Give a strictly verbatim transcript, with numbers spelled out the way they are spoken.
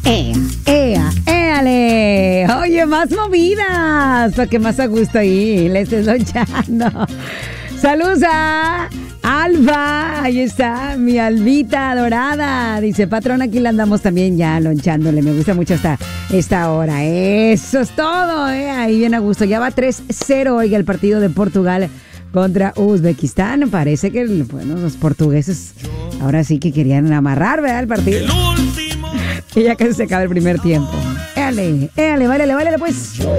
¡Ea, ea, éale! Oye, más movidas, para que más a gusto ahí le estés lonchando. Saludos a Alba, ahí está, mi Albita dorada. Dice, patrón, aquí la andamos también ya lonchándole. Me gusta mucho esta, esta hora. Eso es todo, ¿eh? Ahí bien a gusto. Ya va tres cero, oiga, el partido de Portugal contra Uzbekistán. Parece que, bueno, los portugueses ahora sí que querían amarrar, ¿verdad? El partido. Y ya casi se acaba el primer tiempo. Éale, éale, válele, válele, pues.